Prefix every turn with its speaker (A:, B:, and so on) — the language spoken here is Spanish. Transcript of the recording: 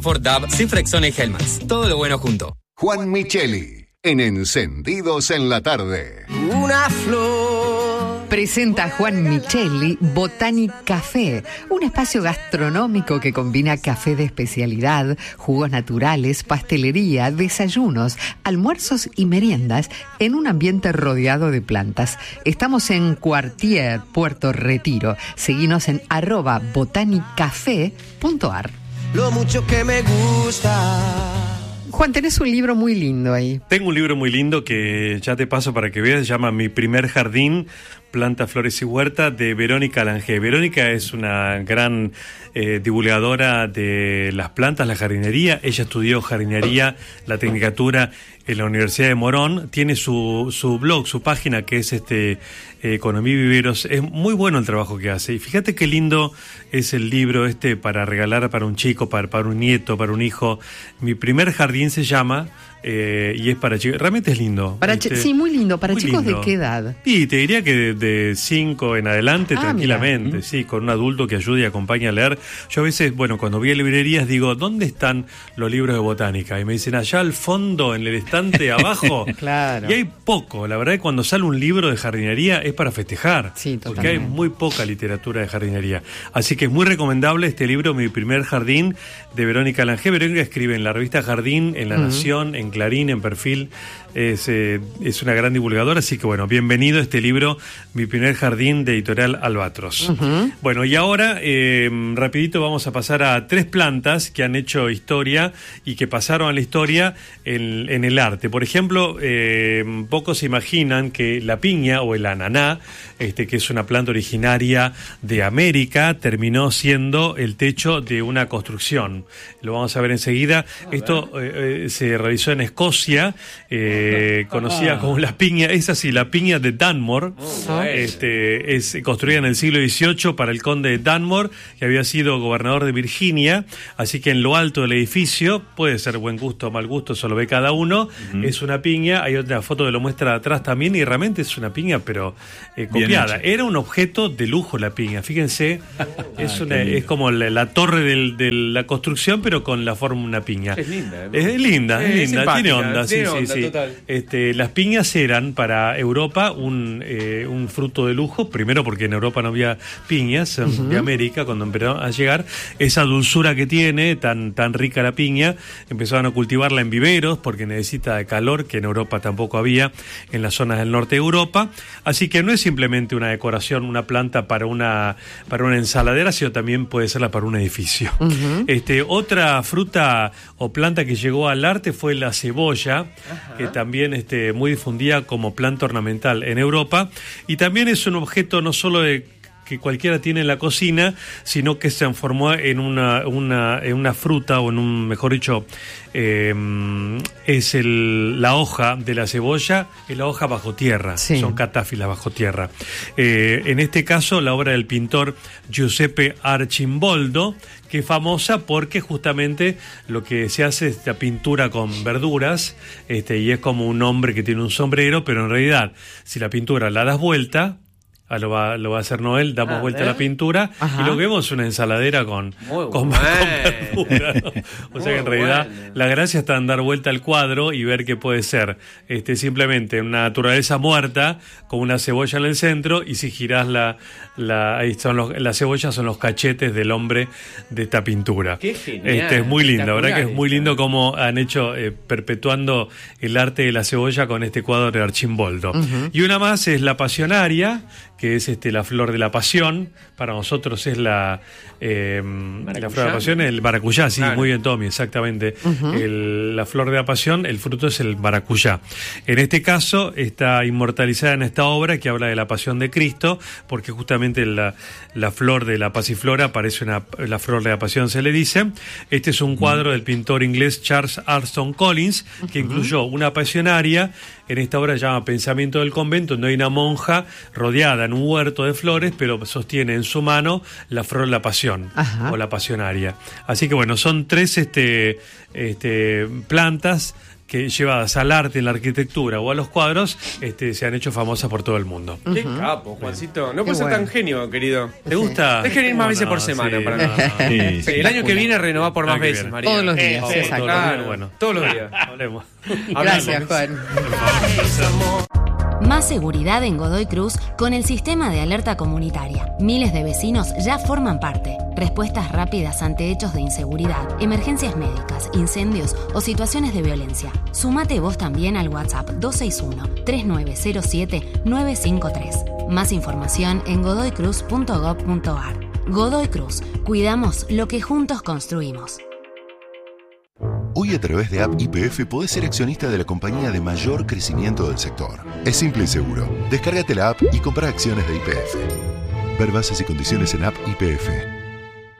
A: Ford DAB, Cifrexona y Helmans. Todo lo bueno junto.
B: Juan Micheli, en Encendidos en la Tarde.
C: Una flor.
D: Presenta Juan Micheli Botanic Café, un espacio gastronómico que combina café de especialidad, jugos naturales, pastelería, desayunos, almuerzos y meriendas en un ambiente rodeado de plantas. Estamos en Cuartier, Puerto Retiro. Seguinos en @botaniccafe.ar.
C: Lo mucho que me gusta.
D: Juan, tenés un libro muy lindo ahí.
E: Tengo un libro muy lindo que ya te paso para que veas, se llama Mi primer jardín, Planta, Flores y Huerta, de Verónica Langer. Verónica es una gran divulgadora de las plantas, la jardinería. Ella estudió jardinería, la tecnicatura en la Universidad de Morón. Tiene su blog, su página, que es Economía y Viveros. Es muy bueno el trabajo que hace. Y fíjate qué lindo es el libro para regalar para un chico, para un nieto, para un hijo. Mi primer jardín se llama, y es para chicos. Realmente es lindo.
D: Sí, muy lindo. ¿Para
E: muy
D: chicos
E: lindo.
D: de qué edad?
E: Y te diría que de 5 en adelante, tranquilamente.
D: Mira.
E: Sí, con un adulto que ayude y acompañe a leer. Yo a veces, cuando voy a librerías digo, ¿dónde están los libros de botánica? Y me dicen, allá al fondo, en el estante abajo.
D: Claro.
E: Y hay poco. La verdad es que cuando sale un libro de jardinería es para festejar.
D: Sí, totalmente.
E: Porque hay muy poca literatura de jardinería. Así que es muy recomendable este libro, Mi primer jardín, de Verónica Langer. Verónica escribe en la revista Jardín, en La Nación, en Clarín, en Perfil. Es una gran divulgadora, así que bienvenido a este libro, Mi primer jardín, de Editorial Albatros. Bueno, y ahora rapidito vamos a pasar a 3 plantas que han hecho historia y que pasaron a la historia en el arte. Por ejemplo, pocos se imaginan que la piña o el ananá, que es una planta originaria de América, terminó siendo el techo de una construcción. Lo vamos a ver enseguida. Esto se realizó en Escocia, conocida como la piña, es así, la piña de Dunmore. Es construida en el siglo XVIII para el conde de Dunmore, que había sido gobernador de Virginia. Así que en lo alto del edificio, puede ser buen gusto o mal gusto, eso lo ve cada uno, es una piña. Hay otra foto que lo muestra atrás también, y realmente es una piña, pero copiada. Era un objeto de lujo la piña, fíjense. Es como la torre de la construcción, pero con la forma de una piña. Es linda. Es linda, tiene onda. Sí. Total. Las piñas eran para Europa un fruto de lujo, primero porque en Europa no había piñas, de América, cuando empezaron a llegar. Esa dulzura que tiene, tan rica la piña, empezaron a cultivarla en viveros porque necesita calor, que en Europa tampoco había, en las zonas del norte de Europa. Así que no es simplemente una decoración, una planta para una ensaladera, sino también puede serla para un edificio. Otra fruta o planta que llegó al arte fue la cebolla, que también muy difundida como planta ornamental en Europa, y también es un objeto no solo que cualquiera tiene en la cocina, sino que se transformó en una fruta, o mejor dicho, es la hoja de la cebolla, es la hoja bajo tierra, son catáfilas bajo tierra. En este caso, la obra del pintor Giuseppe Arcimboldo, que es famosa porque justamente lo que se hace es esta pintura con verduras, y es como un hombre que tiene un sombrero, pero en realidad, si la pintura la das vuelta, lo va a hacer Noel, damos vuelta a la pintura, y lo que vemos es una ensaladera con verdura, ¿no? O sea que en realidad la gracia está en dar vuelta al cuadro y ver qué puede ser simplemente una naturaleza muerta con una cebolla en el centro, y si girás ahí las cebollas son los cachetes del hombre de esta pintura.
F: Qué genial,
E: es muy lindo, la verdad que es muy lindo cómo han hecho, perpetuando el arte de la cebolla con este cuadro de Arcimboldo. Y una más es la pasionaria, que es la flor de la pasión. Para nosotros es la flor de la pasión, el maracuyá, sí, claro. Muy bien, Tommy, exactamente. La flor de la pasión, el fruto es el maracuyá. En este caso está inmortalizada en esta obra que habla de la pasión de Cristo, porque justamente la flor de la pasiflora parece la flor de la pasión, se le dice. Este es un cuadro del pintor inglés Charles Arston Collins, que incluyó una pasionaria. En esta obra se llama Pensamiento del Convento, donde hay una monja rodeada en un huerto de flores, pero sostiene en su mano la flor de la pasión, o la pasionaria. Así que son 3 plantas que llevadas al arte, en la arquitectura o a los cuadros, se han hecho famosas por todo el mundo.
F: Qué capo, Juancito. No puedes ser tan genio, querido.
E: ¿Te gusta?
F: Dejen ir más veces por semana para mí. Sí, el año que viene renová por más veces, María.
D: Todos los días,
F: exacto. Claro, todos los días.
E: Hablemos.
D: Gracias, Juan.
G: Más seguridad en Godoy Cruz con el sistema de alerta comunitaria. Miles de vecinos ya forman parte. Respuestas rápidas ante hechos de inseguridad, emergencias médicas, incendios o situaciones de violencia. Sumate vos también al WhatsApp 261-3907-953. Más información en godoycruz.gov.ar. Godoy Cruz. Cuidamos lo que juntos construimos.
H: Hoy a través de App YPF podés ser accionista de la compañía de mayor crecimiento del sector. Es simple y seguro. Descárgate la app y compra acciones de YPF. Ver bases y condiciones en App YPF.